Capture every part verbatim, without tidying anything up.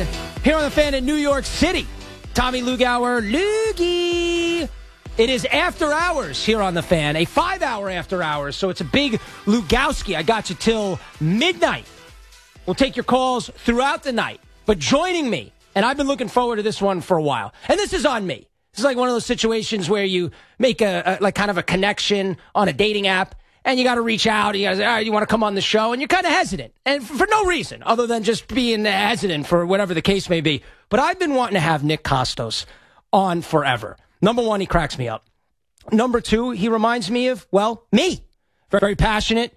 here on the Fan in New York City. Tommy Lugauer, Loogie. It is after hours here on the Fan, a five-hour after hours, so it's a big Lugowski. I got you till midnight. We'll take your calls throughout the night, but joining me, and I've been looking forward to this one for a while, and this is on me. This is like one of those situations where you make a, a like kind of a connection on a dating app, and you got to reach out. You got to say, all right, you want to come on the show, and you're kind of hesitant, and for, for no reason other than just being hesitant for whatever the case may be. But I've been wanting to have Nick Kostos on forever. Number one, he cracks me up. Number two, he reminds me of, well, me. Very passionate,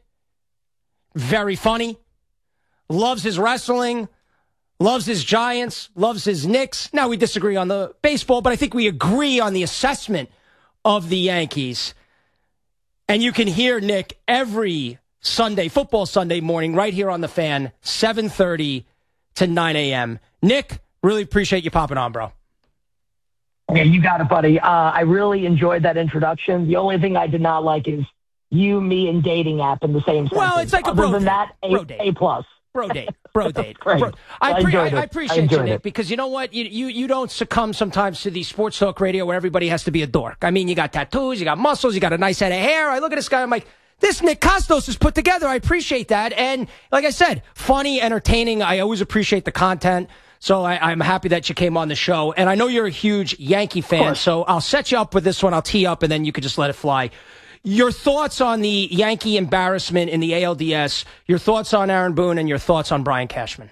very funny, loves his wrestling, loves his Giants, loves his Knicks. Now, we disagree on the baseball, but I think we agree on the assessment of the Yankees. And you can hear Nick every Sunday, football Sunday morning, right here on the Fan, seven thirty to nine a.m. Nick, really appreciate you popping on, bro. Yeah, you got it, buddy. Uh, I really enjoyed that introduction. The only thing I did not like is you, me, and dating app in the same sentence. Well, it's like a Other bro than date. that, a, Bro date. a plus. Bro date. Bro date. Great. Bro. I, I pre- enjoyed I, I it. appreciate I you, enjoyed Nick, it. because you know what? You, you you don't succumb sometimes to the sports talk radio where everybody has to be a dork. I mean, you got tattoos, you got muscles, you got a nice head of hair. I look at this guy, I'm like, this Nick Kostos is put together. I appreciate that. And like I said, funny, entertaining. I always appreciate the content. So I, I'm happy that you came on the show. And I know you're a huge Yankee fan, so I'll set you up with this one. I'll tee up, and then you could just let it fly. Your thoughts on the Yankee embarrassment in the A L D S, your thoughts on Aaron Boone, and your thoughts on Brian Cashman.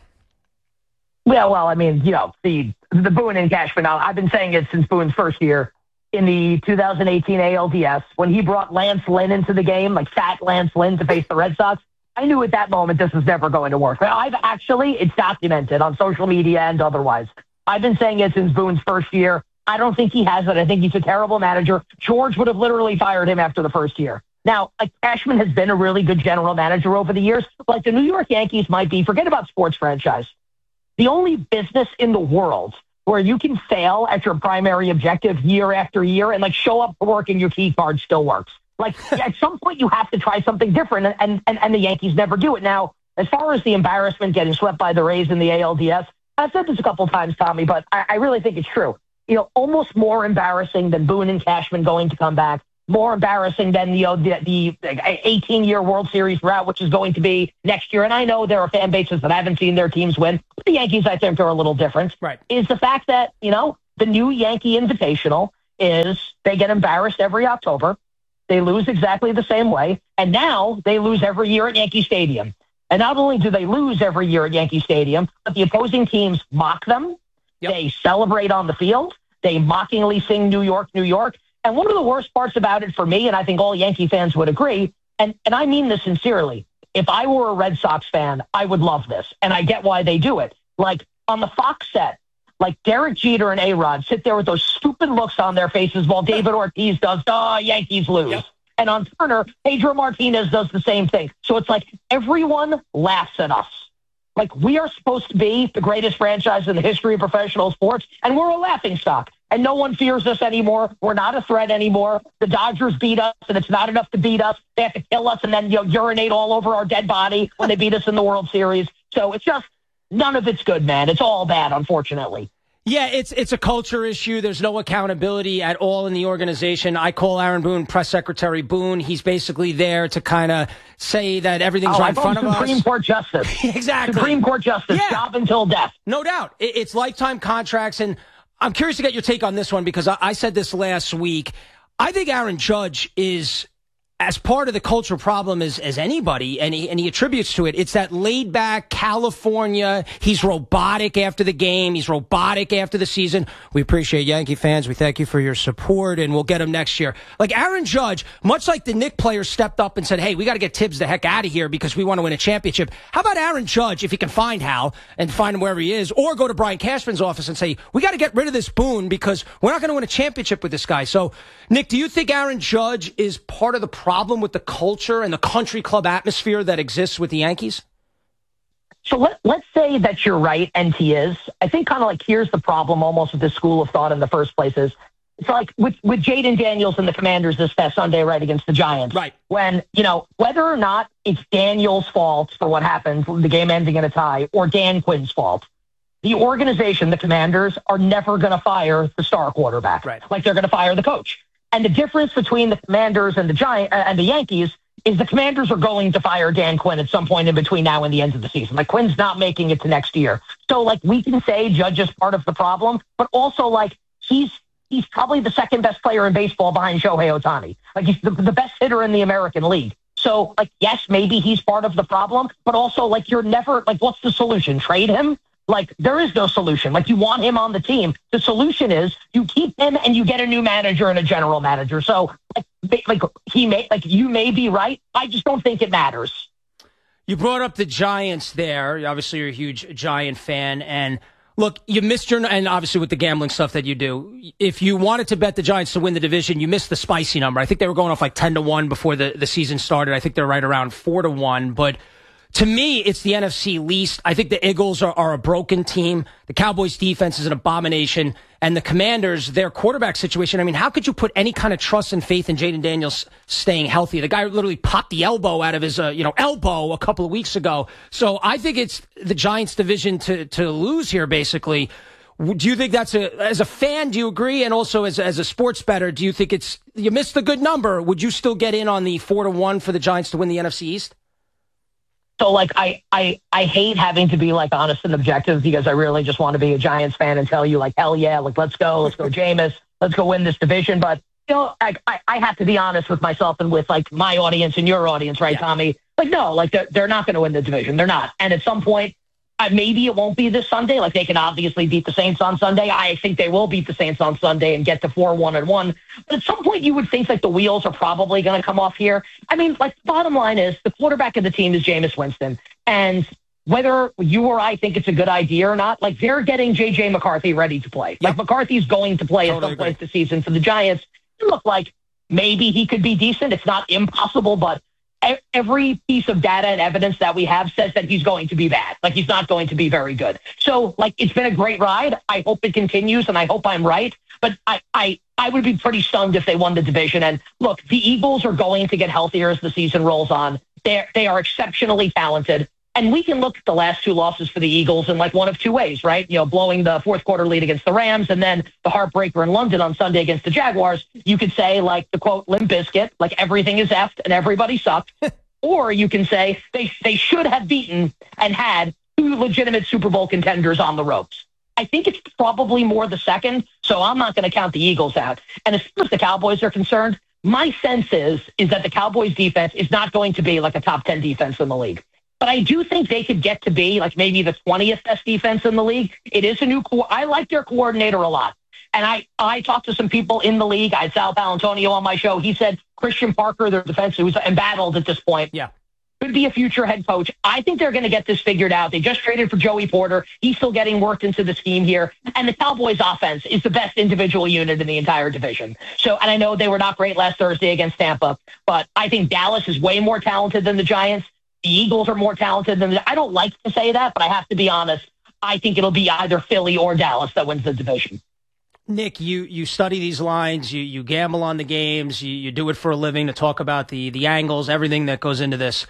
Well, well, I mean, you know, the the Boone and Cashman. Now, I've been saying it since Boone's first year in the two thousand eighteen A L D S when he brought Lance Lynn into the game, like fat Lance Lynn to face the Red Sox. I knew at that moment this was never going to work. I've actually, it's documented on social media and otherwise. I've been saying it since Boone's first year. I don't think he has it. I think he's a terrible manager. George would have literally fired him after the first year. Now, like, Cashman has been a really good general manager over the years. Like the New York Yankees might be, forget about sports franchise, the only business in the world where you can fail at your primary objective year after year and like show up for work and your key card still works. Like at some point you have to try something different, and, and, and the Yankees never do it. Now, as far as the embarrassment getting swept by the Rays in the A L D S, I've said this a couple times, Tommy, but I, I really think it's true. You know, almost more embarrassing than Boone and Cashman going to come back, more embarrassing than the the, the eighteen-year World Series route, which is going to be next year. And I know there are fan bases that haven't seen their teams win. But the Yankees, I think, are a little different. Right. Is the fact that, you know, the new Yankee Invitational is they get embarrassed every October. They lose exactly the same way. And now they lose every year at Yankee Stadium. And not only do they lose every year at Yankee Stadium, but the opposing teams mock them. Yep. They celebrate on the field. They mockingly sing New York, New York. And one of the worst parts about it for me, and I think all Yankee fans would agree, and, and I mean this sincerely, if I were a Red Sox fan, I would love this. And I get why they do it. Like on the Fox set, like Derek Jeter and A-Rod sit there with those stupid looks on their faces while David Ortiz does, oh, Yankees lose. Yep. And on Turner, Pedro Martinez does the same thing. So it's like everyone laughs at us. Like we are supposed to be the greatest franchise in the history of professional sports, and we're a laughingstock. And no one fears us anymore. We're not a threat anymore. The Dodgers beat us, and it's not enough to beat us. They have to kill us and then, you know, urinate all over our dead body when they beat us in the World Series. So it's just, none of it's good, man. It's all bad, unfortunately. Yeah, it's it's a culture issue. There's no accountability at all in the organization. I call Aaron Boone Press Secretary Boone. He's basically there to kind of say that everything's oh, right in front of us. Supreme Court Justice. Exactly. Supreme Court Justice, yeah. Job until death. No doubt. It, it's lifetime contracts, and I'm curious to get your take on this one because I, I said this last week. I think Aaron Judge is as part of the cultural problem as, as anybody, and he, and he attributes to it. It's that laid-back California. He's robotic after the game. He's robotic after the season. We appreciate Yankee fans. We thank you for your support, and we'll get him next year. Like Aaron Judge, much like the Knicks players stepped up and said, hey, we got to get Tibbs the heck out of here because we want to win a championship. How about Aaron Judge, if he can find Hal and find him wherever he is, or go to Brian Cashman's office and say, we got to get rid of this Boone because we're not going to win a championship with this guy. So, Nick, do you think Aaron Judge is part of the problem with the culture and the country club atmosphere that exists with the Yankees? So let, let's say that you're right, and he is. I think kind of like here's the problem almost with this school of thought in the first place is, it's like with, with Jaden Daniels and the Commanders this past Sunday, right, against the Giants. Right. When, you know, whether or not it's Daniels' fault for what happened, the game ending in a tie, or Dan Quinn's fault, the organization, the Commanders, are never going to fire the star quarterback. Right. Like they're going to fire the coach. And the difference between the Commanders and the Giant uh, and the Yankees is the Commanders are going to fire Dan Quinn at some point in between now and the end of the season. Like Quinn's not making it to next year. So like we can say Judge is part of the problem, but also like he's he's probably the second best player in baseball behind Shohei Ohtani. Like he's the, the best hitter in the American League. So like, yes, maybe he's part of the problem, but also like you're never like, what's the solution? Trade him? Like there is no solution. Like you want him on the team. The solution is you keep him and you get a new manager and a general manager. So like, like he may, like you may be right. I just don't think it matters. You brought up the Giants there. Obviously, you're a huge Giant fan. And look, you missed your, and obviously with the gambling stuff that you do, if you wanted to bet the Giants to win the division, you missed the spicy number. I think they were going off like ten to one before the, the season started. I think they're right around four to one. But to me, it's the N F C least. I think the Eagles are, are a broken team. The Cowboys' defense is an abomination. And the Commanders, their quarterback situation, I mean, how could you put any kind of trust and faith in Jaden Daniels staying healthy? The guy literally popped the elbow out of his, uh, you know, elbow a couple of weeks ago. So I think it's the Giants' division to, to lose here, basically. Do you think that's a, as a fan, do you agree? And also as, as a sports bettor, do you think it's, you missed the good number? Would you still get in on the four to one for the Giants to win the N F C East? So, like, I, I, I hate having to be, like, honest and objective because I really just want to be a Giants fan and tell you, like, hell yeah, like, let's go, let's go, Jameis, let's go win this division. But, you know, I, I, I have to be honest with myself and with, like, my audience and your audience, right, yeah. Tommy? Like, no, like, they're, they're not going to win the division. They're not. And at some point, uh, maybe it won't be this Sunday. Like, they can obviously beat the Saints on Sunday. I think they will beat the Saints on Sunday and get to four one and one. But at some point, you would think, like, the wheels are probably going to come off here. I mean, like, the bottom line is the quarterback of the team is Jameis Winston. And whether you or I think it's a good idea or not, like, they're getting J J McCarthy ready to play. Like, McCarthy's going to play totally at some point this season for the Giants. It looked like maybe he could be decent. It's not impossible, but every piece of data and evidence that we have says that he's going to be bad. Like, he's not going to be very good. So, like, it's been a great ride. I hope it continues, and I hope I'm right. But I, I, I would be pretty stunned if they won the division. And, look, the Eagles are going to get healthier as the season rolls on. They're, they are exceptionally talented. And we can look at the last two losses for the Eagles in, like, one of two ways, right? You know, blowing the fourth quarter lead against the Rams and then the heartbreaker in London on Sunday against the Jaguars. You could say, like, the quote, Limp Bizkit, like, everything is effed and everybody sucked. Or you can say they, they should have beaten and had two legitimate Super Bowl contenders on the ropes. I think it's probably more the second, so I'm not going to count the Eagles out. And as far as the Cowboys are concerned, my sense is, is that the Cowboys defense is not going to be like a top ten defense in the league. But I do think they could get to be like maybe the twentieth best defense in the league. It is a new co- I like their coordinator a lot. And I, I talked to some people in the league. I had Sal Palantonio on my show. He said Christian Parker, their defense, who's embattled at this point, yeah, could be a future head coach. I think they're going to get this figured out. They just traded for Joey Porter. He's still getting worked into the scheme here. And the Cowboys offense is the best individual unit in the entire division. So, and I know they were not great last Thursday against Tampa, but I think Dallas is way more talented than the Giants. The Eagles are more talented than the, I don't like to say that, but I have to be honest. I think it'll be either Philly or Dallas that wins the division. Nick, you, you study these lines, you, you gamble on the games, you, you do it for a living to talk about the, the angles, everything that goes into this.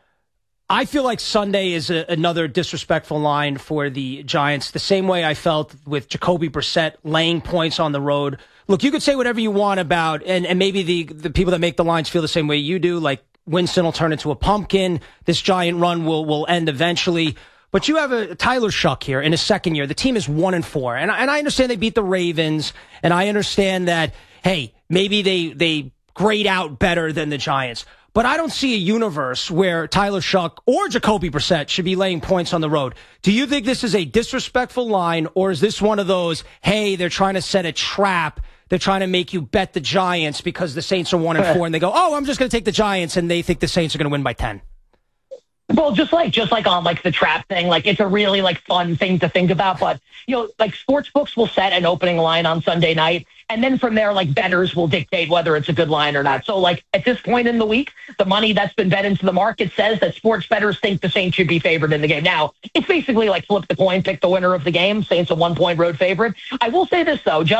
I feel like Sunday is a, another disrespectful line for the Giants, the same way I felt with Jacoby Brissett laying points on the road. Look, you could say whatever you want about, and, and maybe the, the people that make the lines feel the same way you do, like Winston will turn into a pumpkin, this giant run will, will end eventually. But you have a Tyler Shuck here in his second year. The team is one and four. And, and I understand they beat the Ravens. And I understand that, hey, maybe they, they grade out better than the Giants. But I don't see a universe where Tyler Shuck or Jacoby Brissett should be laying points on the road. Do you think this is a disrespectful line, or is this one of those, hey, they're trying to set a trap, they're trying to make you bet the Giants because the Saints are one and four, and they go, oh, I'm just going to take the Giants, and they think the Saints are going to win by ten? Well, just like just like on like the trap thing, like it's a really like fun thing to think about. But you know, like sports books will set an opening line on Sunday night, and then from there, like bettors will dictate whether it's a good line or not. So, like at this point in the week, the money that's been bet into the market says that sports bettors think the Saints should be favored in the game. Now, it's basically like flip the coin, pick the winner of the game. Saints a one point road favorite. I will say this though, just.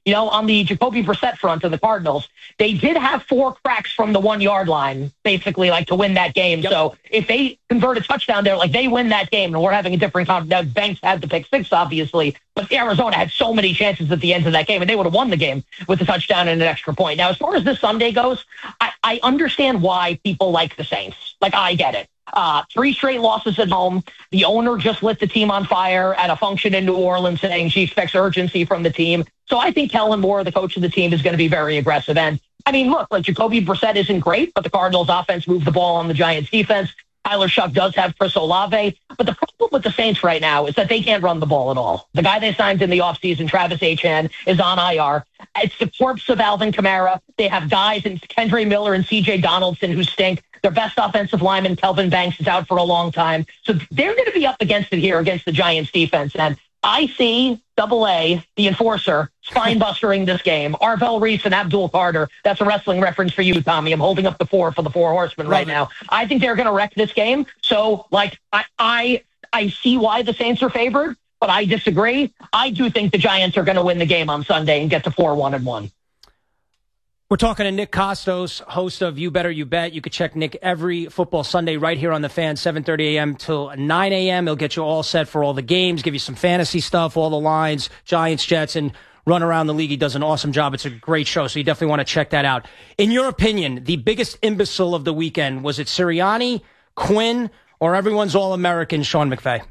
you know, on the Jacoby Brissett front of the Cardinals, they did have four cracks from the one-yard line, basically, like, to win that game. Yep. So if they convert a touchdown there, like, they win that game, and we're having a different conversation. Banks had the pick six, obviously, but Arizona had so many chances at the end of that game, and they would have won the game with a touchdown and an extra point. Now, as far as this Sunday goes, I, I understand why people like the Saints. Like, I get it. Uh, three straight losses at home. The owner just lit the team on fire at a function in New Orleans saying she expects urgency from the team. So I think Kellen Moore, the coach of the team, is going to be very aggressive. And, I mean, look, like Jacoby Brissett isn't great, but the Cardinals offense moved the ball on the Giants defense. Tyler Shuck does have Chris Olave. But the problem with the Saints right now is that they can't run the ball at all. The guy they signed in the offseason, Travis Etienne, is on I R. It's the corpse of Alvin Kamara. They have guys in Kendre Miller and C J Donaldson who stink. Their best offensive lineman, Kelvin Banks, is out for a long time. So they're going to be up against it here against the Giants defense. And I see Double A, the enforcer, spine-bustering this game. Arvell Reese and Abdul Carter. That's a wrestling reference for you, Tommy. I'm holding up the four for the Four Horsemen right now. I think they're going to wreck this game. So, like, I, I, I see why the Saints are favored, but I disagree. I do think the Giants are going to win the game on Sunday and get to four one and one. We're talking to Nick Kostos, host of You Better You Bet. You can check Nick every football Sunday right here on The Fan, seven thirty a.m. till nine a.m. He'll get you all set for all the games, give you some fantasy stuff, all the lines, Giants, Jets, and run around the league. He does an awesome job. It's a great show, so you definitely want to check that out. In your opinion, the biggest imbecile of the weekend, was it Sirianni, Quinn, or everyone's All-American, Sean McVay?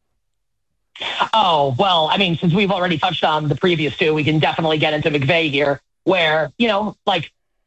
Oh, well, I mean, since we've already touched on the previous two, we can definitely get into McVay here. Where, you know, like,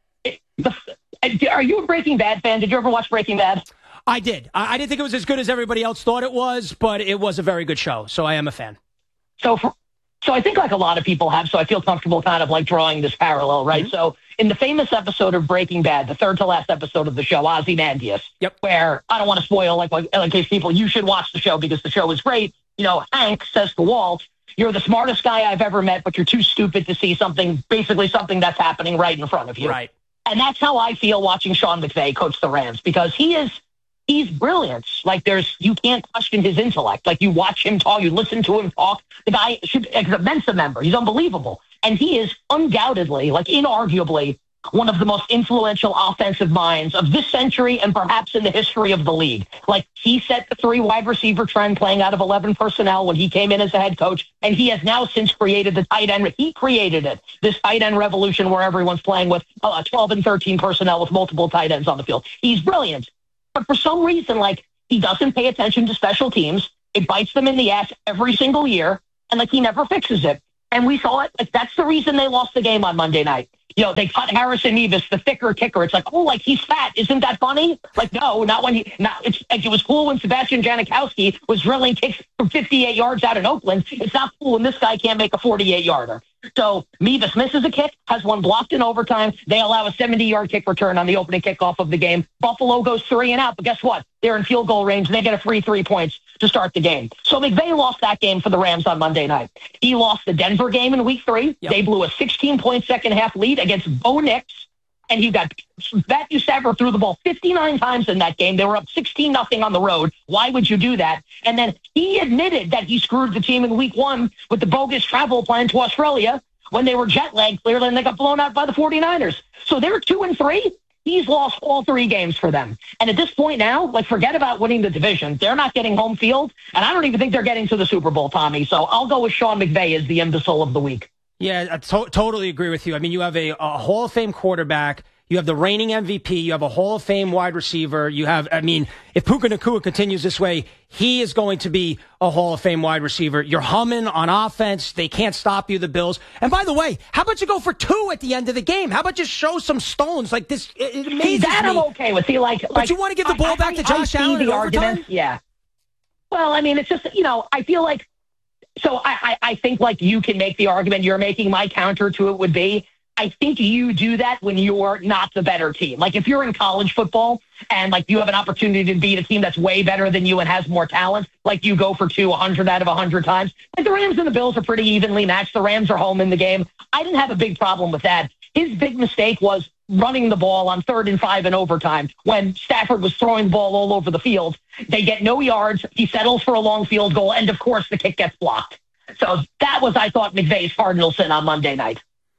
are you a Breaking Bad fan? Did you ever watch Breaking Bad? I did. I, I didn't think it was as good as everybody else thought it was, but it was a very good show, so I am a fan. So, for, so I think like a lot of people have, so I feel comfortable kind of like drawing this parallel, right? Mm-hmm. So in the famous episode of Breaking Bad, the third to last episode of the show, Ozymandias, yep. where I don't want to spoil, like, like in case people, you should watch the show because the show is great. You know, Hank says to Walt, "You're the smartest guy I've ever met, but you're too stupid to see something, basically something that's happening right in front of you." Right. And that's how I feel watching Sean McVay coach the Rams, because he is, he's brilliant. Like, there's, you can't question his intellect. Like, you watch him talk, you listen to him talk. The guy should, is a Mensa member. He's unbelievable. And he is undoubtedly, like, inarguably, one of the most influential offensive minds of this century and perhaps in the history of the league. Like, he set the three wide receiver trend playing out of eleven personnel when he came in as a head coach, and he has now since created the tight end. He created it, this tight end revolution where everyone's playing with uh, twelve and thirteen personnel with multiple tight ends on the field. He's brilliant. But for some reason, like, he doesn't pay attention to special teams. It bites them in the ass every single year, and, like, he never fixes it. And we saw it. Like, that's the reason they lost the game on Monday night. You know, they cut Harrison Mevis, the thicker kicker. It's like, oh, like, he's fat. Isn't that funny? Like, no, not when he, not, it's, like, it was cool when Sebastian Janikowski was drilling kicks from fifty-eight yards out in Oakland. It's not cool when this guy can't make a forty-eight yarder. So Mevis misses a kick, has one blocked in overtime. They allow a seventy-yard kick return on the opening kickoff of the game. Buffalo goes three and out, but guess what? They're in field goal range, and they get a free three points to start the game. So McVay lost that game for the Rams on Monday night. He lost the Denver game in week three. Yep. They blew a sixteen-point second-half lead against Bo Nix, and you got Matthew Stafford threw the ball fifty-nine times in that game. They were up sixteen nothing on the road. Why would you do that? And then he admitted that he screwed the team in week one with the bogus travel plan to Australia when they were jet lagged clearly, and they got blown out by the 49ers. So they're two and three. He's lost all three games for them. And at this point now, like, forget about winning the division. They're not getting home field, and I don't even think they're getting to the Super Bowl, Tommy. So I'll go with Sean McVay as the imbecile of the week. Yeah, I to- totally agree with you. I mean, you have a, a Hall of Fame quarterback. You have the reigning M V P. You have a Hall of Fame wide receiver. You have, I mean, if Puka Nacua continues this way, he is going to be a Hall of Fame wide receiver. You're humming on offense. They can't stop you, the Bills. And by the way, how about you go for two at the end of the game? How about just show some stones like this? It, it amazes See, that me. I'm okay with. See, like, but like, you want to give the ball I, back I, to Josh I Allen see in the overtime? argument. Yeah. Well, I mean, it's just, you know, I feel like, so I, I, I think like you can make the argument you're making. My counter to it would be, I think you do that when you're not the better team. Like, if you're in college football and, like, you have an opportunity to beat a team that's way better than you and has more talent, like, you go for two one hundred out of one hundred times. Like, the Rams and the Bills are pretty evenly matched. The Rams are home in the game. I didn't have a big problem with that. His big mistake was running the ball on third and five in overtime when Stafford was throwing the ball all over the field. They get no yards. He settles for a long field goal, and, of course, the kick gets blocked. So that was, I thought, McVay's cardinal sin on Monday night.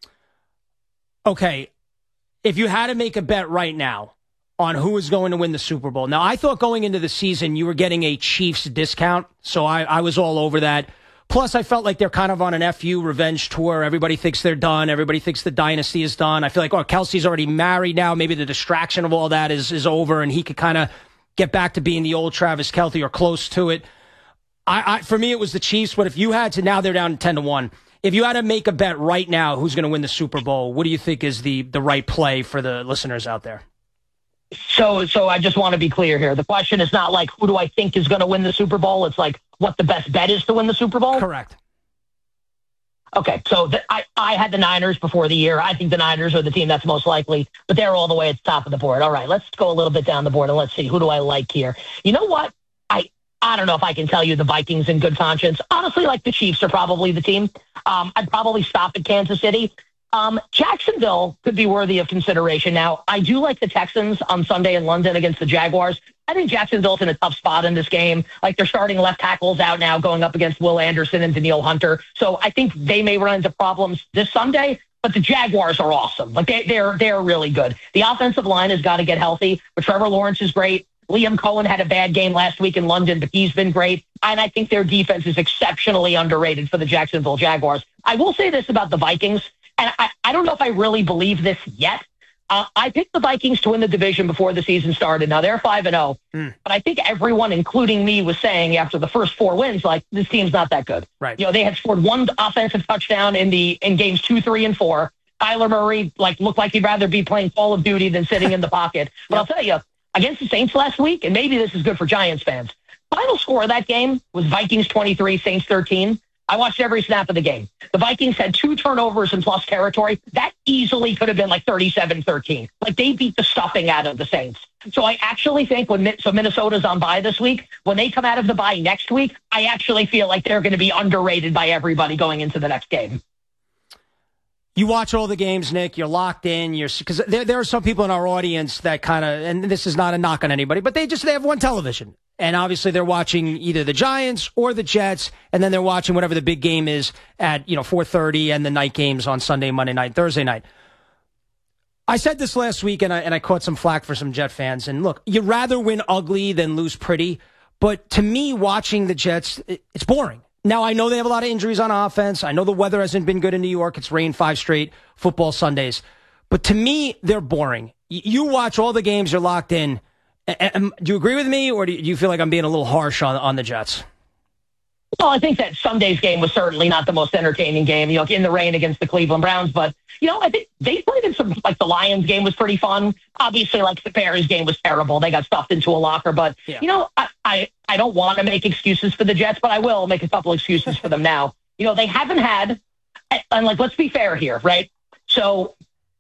Okay, if you had to make a bet right now on who is going to win the Super Bowl. Now, I thought going into the season you were getting a Chiefs discount, so I, I was all over that. Plus, I felt like they're kind of on an F U revenge tour. Everybody thinks they're done. Everybody thinks the dynasty is done. I feel like, oh, Kelsey's already married now. Maybe the distraction of all that is, is over, and he could kind of get back to being the old Travis Kelce or close to it. I, I, for me, it was the Chiefs, but if you had to, now they're down ten to one. If you had to make a bet right now who's going to win the Super Bowl, what do you think is the, the right play for the listeners out there? So, so I just want to be clear here. The question is not like, who do I think is going to win the Super Bowl? It's like, what the best bet is to win the Super Bowl? Correct. Okay, so the, I, I had the Niners before the year. I think the Niners are the team that's most likely, but they're all the way at the top of the board. All right, let's go a little bit down the board and let's see, who do I like here? You know what? I I don't know if I can tell you the Vikings in good conscience. Honestly, like the Chiefs are probably the team. Um, I'd probably stop at Kansas City. Um, Jacksonville could be worthy of consideration. Now, I do like the Texans on Sunday in London against the Jaguars. I think Jacksonville's in a tough spot in this game. Like, they're starting left tackles out now going up against Will Anderson and Danielle Hunter. So I think they may run into problems this Sunday, but the Jaguars are awesome. Like, they, they're, they're really good. The offensive line has got to get healthy, but Trevor Lawrence is great. Liam Cohen had a bad game last week in London, but he's been great. And I think their defense is exceptionally underrated for the Jacksonville Jaguars. I will say this about the Vikings. And I, I don't know if I really believe this yet. Uh, I picked the Vikings to win the division before the season started. Now, they're five and oh. Mm. But I think everyone, including me, was saying after the first four wins, like, this team's not that good. Right. You know, they had scored one offensive touchdown in the in games two, three, and four. Kyler Murray, like, looked like he'd rather be playing Call of Duty than sitting in the pocket. But yep. I'll tell you, against the Saints last week, and maybe this is good for Giants fans, final score of that game was Vikings twenty-three, Saints thirteen. I watched every snap of the game. The Vikings had two turnovers in plus territory. That easily could have been like thirty-seven thirteen. Like, they beat the stuffing out of the Saints. So I actually think when so Minnesota's on bye this week, when they come out of the bye next week, I actually feel like they're going to be underrated by everybody going into the next game. You watch all the games, Nick. You're locked in. You're because there, there are some people in our audience that kind of, and this is not a knock on anybody, but they just they have one television. And obviously they're watching either the Giants or the Jets, and then they're watching whatever the big game is at, you know, four thirty and the night games on Sunday, Monday night, Thursday night. I said this last week, and I, and I caught some flack for some Jet fans. And look, you'd rather win ugly than lose pretty. But to me, watching the Jets, it, it's boring. Now, I know they have a lot of injuries on offense. I know the weather hasn't been good in New York. It's rained five straight football Sundays. But to me, they're boring. You watch all the games, you're locked in. Do you agree with me, or do you feel like I'm being a little harsh on, on the Jets? Well, I think that Sunday's game was certainly not the most entertaining game, you know, in the rain against the Cleveland Browns. But, you know, I think they played in some, like, the Lions game was pretty fun. Obviously, like, the Bears game was terrible. They got stuffed into a locker. But, yeah. you know, I, I, I don't want to make excuses for the Jets, but I will make a couple excuses for them now. You know, they haven't had, and, like, let's be fair here, right? So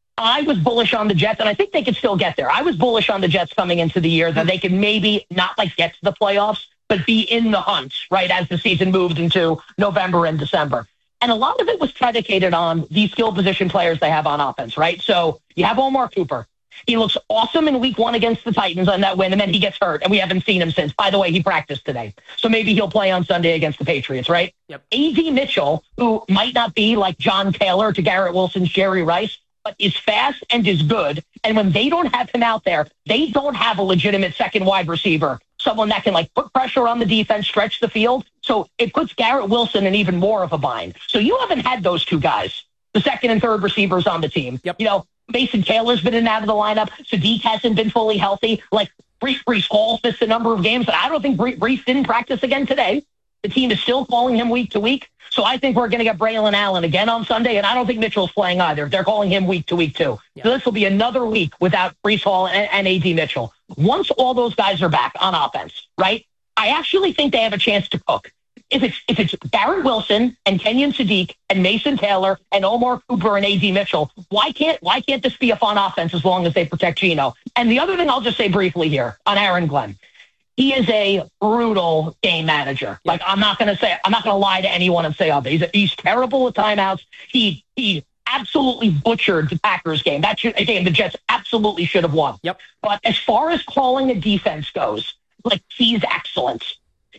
I was bullish on the Jets, and I think they could still get there. I was bullish on the Jets coming into the year that they could maybe not, like, get to the playoffs, but be in the hunt, right, as the season moved into November and December. And a lot of it was predicated on the skill position players they have on offense, right? So you have Omar Cooper. He looks awesome in week one against the Titans on that win, and then he gets hurt, and we haven't seen him since. By the way, he practiced today. So maybe he'll play on Sunday against the Patriots, right? Yep. A D Mitchell, who might not be like John Taylor to Garrett Wilson's Jerry Rice, but is fast and is good. And when they don't have him out there, they don't have a legitimate second wide receiver, someone that can, like, put pressure on the defense, stretch the field. So it puts Garrett Wilson in even more of a bind. So you haven't had those two guys, the second and third receivers on the team. Yep. You know, Mason Taylor's been in and out of the lineup. Sadiq hasn't been fully healthy. Like, Breece, Breece Hall missed a number of games, but I don't think Breece, Breece didn't practice again today. The team is still calling him week to week. So I think we're going to get Braylon Allen again on Sunday, and I don't think Mitchell's playing either. They're calling him week to week too. Yeah. So this will be another week without Breece Hall and, and A D Mitchell. Once all those guys are back on offense, right, I actually think they have a chance to cook. If it's if it's Garrett Wilson and Kenyon Sadiq and Mason Taylor and Omar Cooper and A D Mitchell, why can't why can't this be a fun offense as long as they protect Geno? And the other thing I'll just say briefly here on Aaron Glenn. He is a brutal game manager. Like, I'm not going to say, I'm not going to lie to anyone and say, oh, he's, he's terrible with timeouts. He, he absolutely butchered the Packers game. That should, a game the Jets absolutely should have won. Yep. But as far as calling a defense goes, like, he's excellent.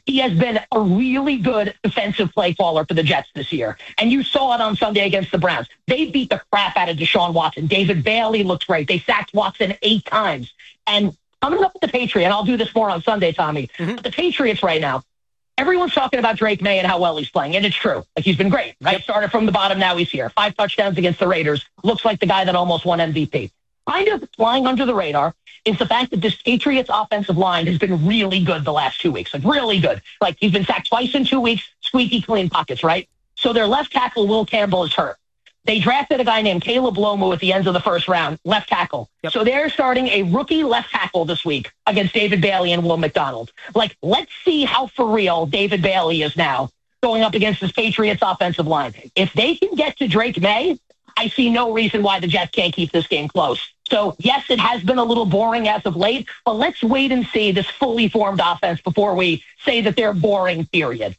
he has been a really good defensive play caller for the Jets this year. And you saw it on Sunday against the Browns. They beat the crap out of Deshaun Watson. David Bailey looks great. They sacked Watson eight times. And coming up with the Patriots, and I'll do this more on Sunday, Tommy, mm-hmm. but the Patriots right now, everyone's talking about Drake May and how well he's playing, and it's true. Like, he's been great, right? Yep. Started from the bottom, now he's here. Five touchdowns against the Raiders. Looks like the guy that almost won M V P. Kind of flying under the radar is the fact that this Patriots offensive line has been really good the last two weeks. Like, really good. Like, he's been sacked twice in two weeks, squeaky clean pockets, right? So their left tackle, Will Campbell, is hurt. They drafted a guy named Caleb Lomu at the end of the first round, left tackle. Yep. So they're starting a rookie left tackle this week against David Bailey and Will McDonald. Like, let's see how for real David Bailey is now going up against this Patriots offensive line. If they can get to Drake May, I see no reason why the Jets can't keep this game close. So, yes, it has been a little boring as of late, but let's wait and see this fully formed offense before we say that they're boring, period.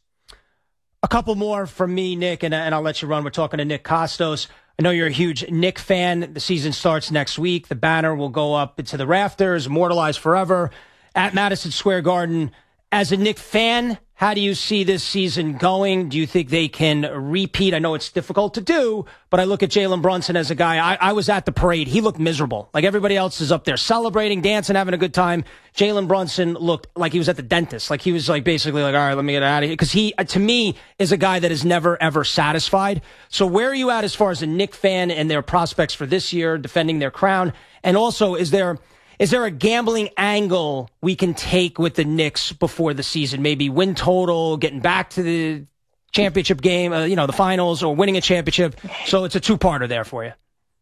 A couple more from me, Nick, and, and I'll let you run. We're talking to Nick Kostos. I know you're a huge Nick fan. The season starts next week. The banner will go up into the rafters, immortalized forever at Madison Square Garden. As a Nick fan, how do you see this season going? Do you think they can repeat? I know it's difficult to do, but I look at Jalen Brunson as a guy. I, I was at the parade. He looked miserable. Like, everybody else is up there celebrating, dancing, having a good time. Jalen Brunson looked like he was at the dentist. Like, he was like basically like, all right, let me get out of here. Because he, to me, is a guy that is never, ever satisfied. So where are you at as far as a Nick fan and their prospects for this year, defending their crown? And also, is there... Is there a gambling angle we can take with the Knicks before the season? Maybe win total, getting back to the championship game, uh, you know, the finals, or winning a championship. So it's a two-parter there for you.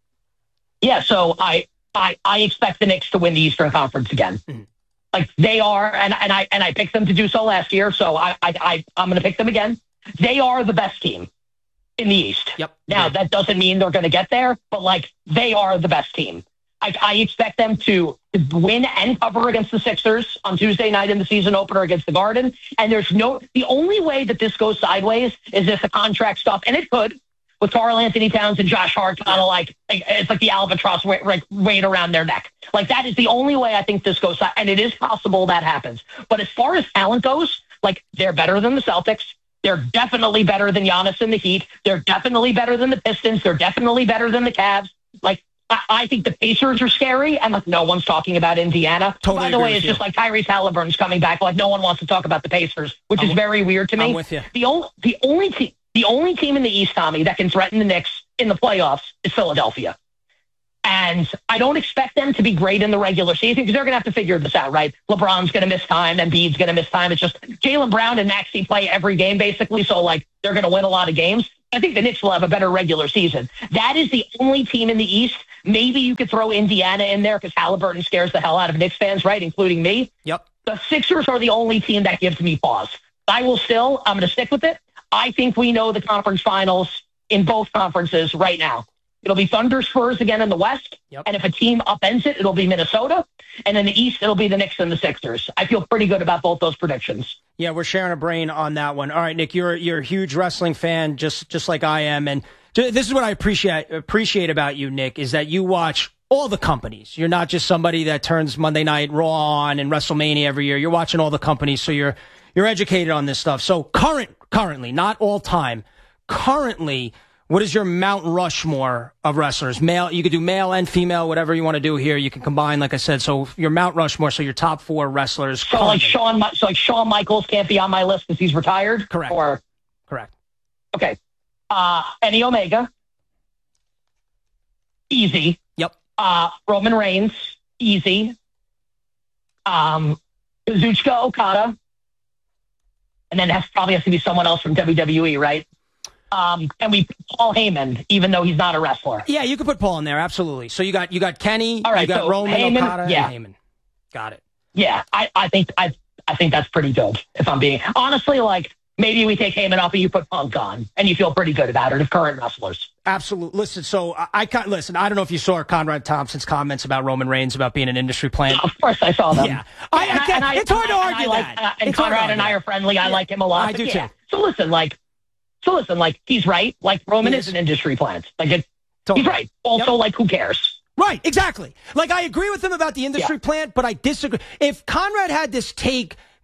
Yeah, so I I, I expect the Knicks to win the Eastern Conference again. Mm-hmm. Like, they are, and, and I and I picked them to do so last year, so I, I, I, I'm going to pick them again. They are the best team in the East. Yep. Now, yep. that doesn't mean they're going to get there, but, like, they are the best team. I, I expect them to, to win and cover against the Sixers on Tuesday night in the season opener against the Garden. And there's no, the only way that this goes sideways is if the contract stuff, and it could, with Karl Anthony Towns and Josh Hart kind of like, it's like the albatross weight, like, weight around their neck. Like, that is the only way I think this goes, and it is possible that happens. But as far as talent goes, like, they're better than the Celtics. They're definitely better than Giannis and the Heat. They're definitely better than the Pistons. They're definitely better than the Cavs. Like, I think the Pacers are scary, and like, no one's talking about Indiana. Totally. By the way, it's just like Tyrese Halliburton's coming back. Like, no one wants to talk about the Pacers, which I'm, is very weird to me. I'm with you. The only the only team the only team in the East, Tommy, that can threaten the Knicks in the playoffs is Philadelphia. And I don't expect them to be great in the regular season because they're going to have to figure this out, right? LeBron's going to miss time, Embiid's going to miss time. It's just Jaylen Brown and Maxey play every game basically, so like they're going to win a lot of games. I think the Knicks will have a better regular season. That is the only team in the East. Maybe you could throw Indiana in there because Halliburton scares the hell out of Knicks fans, right, including me. Yep. The Sixers are the only team that gives me pause. I will still, I'm going to stick with it. I think we know the conference finals in both conferences right now. It'll be Thunder Spurs again in the West. Yep. And if a team upends it, it'll be Minnesota. And in the East, it'll be the Knicks and the Sixers. I feel pretty good about both those predictions. Yeah, we're sharing a brain on that one. All right, Nick, you're you're a huge wrestling fan, just just like I am. And this is what I appreciate appreciate about you, Nick, is that you watch all the companies. You're not just somebody that turns Monday Night Raw on and WrestleMania every year. You're watching all the companies, so you're you're educated on this stuff. So current, currently, not all time, currently, what is your Mount Rushmore of wrestlers? Male, you could do male and female, whatever you want to do here. You can combine, like I said. So your Mount Rushmore, so your top four wrestlers. So currently. like Shawn, so like Shawn Michaels can't be on my list because he's retired. Correct. Or correct. Okay. Uh, Kenny Omega, easy. Yep. Uh, Roman Reigns, easy. Um, Kazuchika Okada, and then that probably has to be someone else from W W E, right? Um, and we Paul Heyman, even though he's not a wrestler. Yeah, you could put Paul in there, absolutely. So you got you got Kenny, all right, you got so Roman, Heyman, Okada, yeah. and Heyman. Got it. Yeah, I, I think I I think that's pretty good. If I'm being honestly, like maybe we take Heyman off and you put Punk on, and you feel pretty good about it. Of current wrestlers, absolutely. Listen, so I, I can't listen. I don't know if you saw Conrad Thompson's comments about Roman Reigns about being an industry plant. Of course, I saw them. Yeah, I, I, I, I it's hard to argue like, that. Uh, and it's Conrad and I are friendly. I yeah. like him a lot. I do yeah. too. So listen, like. So listen, like, he's right. Like, Roman he is. is an industry plant. Like, it, totally. he's right. Also, yep. like, who cares? Right, exactly. Like, I agree with him about the industry yeah. plant, but I disagree. If Conrad had this take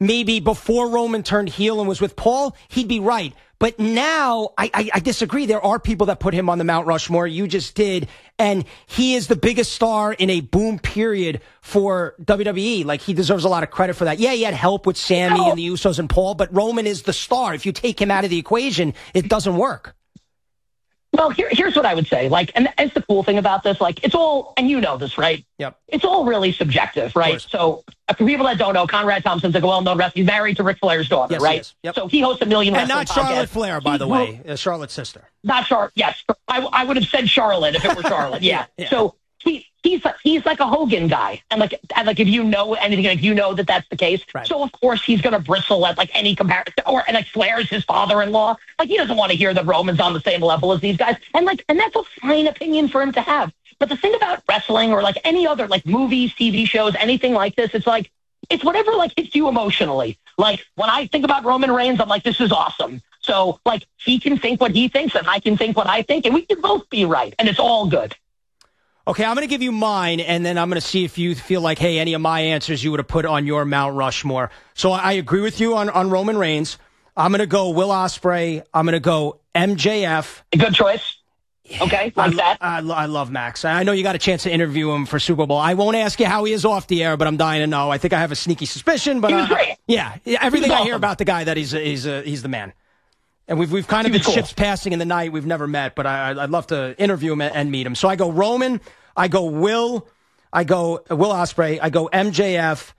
maybe before Roman turned heel and was with Paul, he'd be right. But now, I, I, I disagree. There are people that put him on the Mount Rushmore. You just did. And he is the biggest star in a boom period for W W E. Like, he deserves a lot of credit for that. Yeah, he had help with Sammy no. and the Usos and Paul, but Roman is the star. If you take him out of the equation, it doesn't work. Well, here, here's what I would say. Like, and it's the cool thing about this. Like, it's all, and you know this, right? Yep. It's all really subjective, right? So, for people that don't know, Conrad Thompson's like a well-known wrestler. He's married to Ric Flair's daughter, yes, right? Yep. So he hosts a million and wrestling not Charlotte podcasts. Flair, by he the way, uh, Charlotte's sister. Not Charlotte. Yes, I, I would have said Charlotte if it were Charlotte. Yeah. yeah. So he he's he's like a Hogan guy, and like and like if you know anything, like you know that that's the case. Right. So of course he's gonna bristle at like any comparison, or and like Flair's his father-in-law. Like he doesn't want to hear that Roman's on the same level as these guys, and like and that's a fine opinion for him to have. But the thing about wrestling or like any other like movies, T V shows, anything like this, it's like it's whatever like hits you emotionally. Like when I think about Roman Reigns, I'm like, this is awesome. So like he can think what he thinks, and I can think what I think, and we can both be right, and it's all good. Okay, I'm going to give you mine, and then I'm going to see if you feel like, hey, any of my answers you would have put on your Mount Rushmore. So I agree with you on, on Roman Reigns. I'm going to go Will Ospreay. I'm going to go M J F. Good choice. Okay, like I, that. I, I love Max. I know you got a chance to interview him for Super Bowl. I won't ask you how he is off the air, but I'm dying to know. I think I have a sneaky suspicion. But he was uh, great. Yeah, everything I awesome. hear about the guy, that he's he's uh, he's the man. And we've we've kind of he been cool. ships passing in the night. We've never met, but I, I'd love to interview him and meet him. So I go Roman. I go Will. I go Will Ospreay. I go M J F.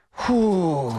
Whew.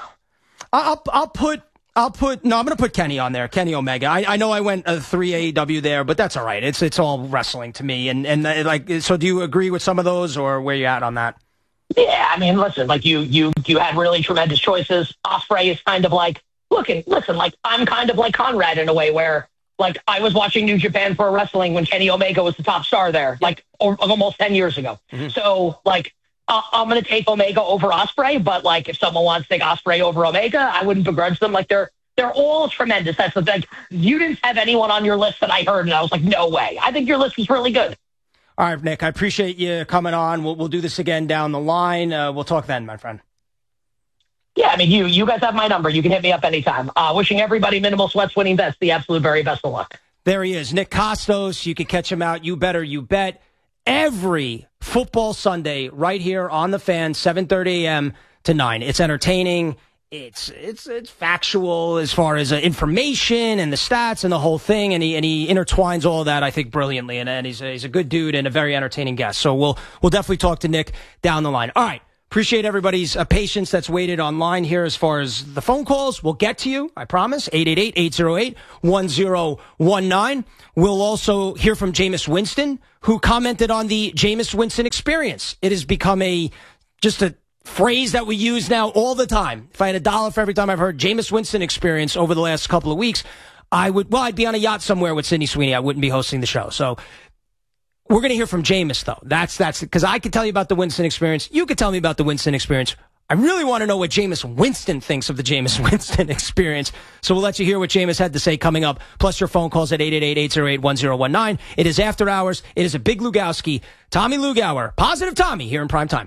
I'll I'll put. I'll put no. I'm going to put Kenny on there. Kenny Omega. I, I know I went a three A E W there, but that's all right. It's it's all wrestling to me. And and uh, like, so do you agree with some of those, or where you at on that? Yeah, I mean, listen, like you you you had really tremendous choices. Ospreay is kind of like looking. Listen, like I'm kind of like Conrad in a way where like I was watching New Japan Pro Wrestling when Kenny Omega was the top star there, like o- almost ten years ago. Mm-hmm. So like. Uh, I'm going to take Omega over Ospreay, but like if someone wants to take Ospreay over Omega, I wouldn't begrudge them. Like they're they're all tremendous. That's the thing. You didn't have anyone on your list that I heard, and I was like, no way. I think your list was really good. All right, Nick, I appreciate you coming on. We'll we'll do this again down the line. Uh, we'll talk then, my friend. Yeah, I mean, you you guys have my number. You can hit me up anytime. Uh, wishing everybody Minimal Sweats winning best the absolute very best of luck. There he is, Nick Kostos. You can catch him out. You better, you bet. Every football Sunday right here on The Fan, seven thirty a.m. to nine. It's entertaining. It's it's it's factual as far as uh, information and the stats and the whole thing, and he and he intertwines all that, I think, brilliantly. And, and he's a, he's a good dude and a very entertaining guest. So we'll we'll definitely talk to Nick down the line. All right. Appreciate everybody's uh, patience that's waited online here as far as the phone calls. We'll get to you, I promise. eight eight eight, eight oh eight, one oh one nine. We'll also hear from Jameis Winston, who commented on the Jameis Winston experience. It has become a just a phrase that we use now all the time. If I had a dollar for every time I've heard Jameis Winston experience over the last couple of weeks, I would, well, I'd be on a yacht somewhere with Sydney Sweeney. I wouldn't be hosting the show. So we're going to hear from Jameis, though. That's, that's, because I could tell you about the Winston experience. You could tell me about the Winston experience. I really want to know what Jameis Winston thinks of the Jameis Winston experience. So we'll let you hear what Jameis had to say coming up, plus your phone calls at eight eight eight, eight oh eight, one oh one nine. It is After Hours. It is a Big Lugowski. Tommy Lugauer, Positive Tommy, here in prime time.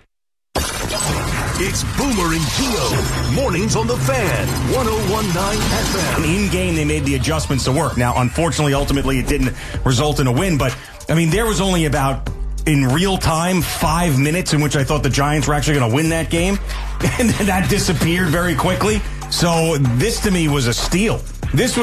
It's Boomer and Gio. Mornings on The Fan, one oh one nine F M. In game, they made the adjustments to work. Now, unfortunately, ultimately, it didn't result in a win. But, I mean, there was only about, in real time, five minutes in which I thought the Giants were actually going to win that game. And then that disappeared very quickly. So this, to me, was a steal. This was